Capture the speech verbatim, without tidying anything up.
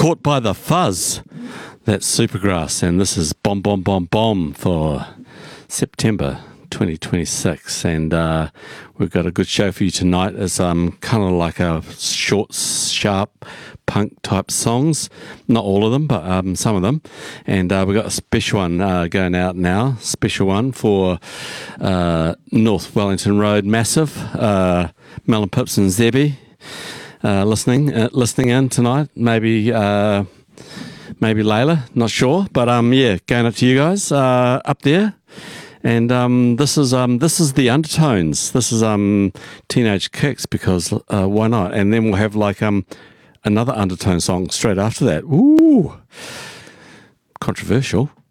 Caught by the Fuzz. That's Supergrass, and this is Bomb Bomb Bomb Bomb for September twenty twenty-six, and uh, we've got a good show for you tonight. It's um, kind of like a short, sharp punk type songs, not all of them, but um, some of them, and uh, we've got a special one uh, going out now, special one for uh, North Wellington Road Massive, uh, Mel and Pips and Zebby uh, listening, uh, listening in tonight, maybe uh, maybe Layla, not sure, but um, yeah, going up to you guys uh, up there. And um, this is um, this is the Undertones. This is um, Teenage Kicks, because uh, why not? And then we'll have like um, another Undertone song straight after that. Ooh, controversial.